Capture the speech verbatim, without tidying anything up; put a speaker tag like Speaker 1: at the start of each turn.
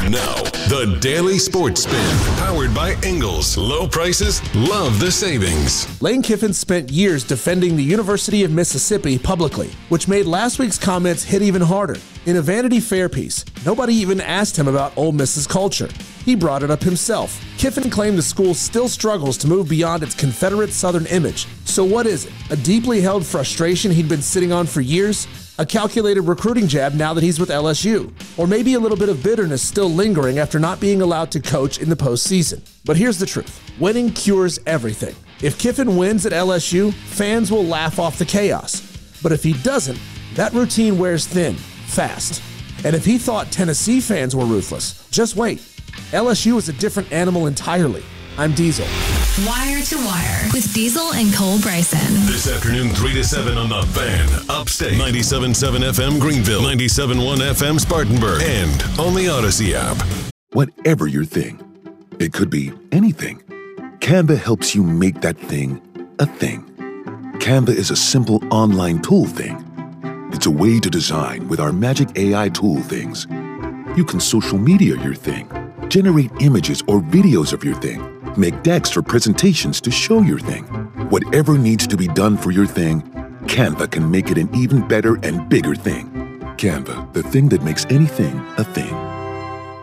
Speaker 1: Now, the Daily Sports Spin, powered by Ingles. Low prices, love the savings.
Speaker 2: Lane Kiffin spent years defending the University of Mississippi publicly, which made last week's comments hit even harder. In a Vanity Fair piece, nobody even asked him about Ole Miss's culture. He brought it up himself. Kiffin claimed the school still struggles to move beyond its Confederate Southern image. So what is it? A deeply held frustration he'd been sitting on for years? A calculated recruiting jab now that he's with L S U? Or maybe a little bit of bitterness still lingering after not being allowed to coach in the postseason? But here's the truth. Winning cures everything. If Kiffin wins at L S U, fans will laugh off the chaos. But if he doesn't, that routine wears thin, fast. And if he thought Tennessee fans were ruthless, just wait. L S U is a different animal entirely. I'm Diesel.
Speaker 3: Wire to Wire with Diesel and Cole Bryson.
Speaker 1: This afternoon, three to seven on The Fan. Upstate. ninety-seven point seven F M Greenville. ninety-seven point one F M Spartanburg. And on the Odyssey app.
Speaker 4: Whatever your thing, it could be anything. Canva helps you make that thing a thing. Canva is a simple online tool thing. It's a way to design with our magic A I tool things. You can social media your thing, generate images or videos of your thing, make decks or presentations to show your thing. Whatever needs to be done for your thing, Canva can make it an even better and bigger thing. Canva, the thing that makes anything a thing.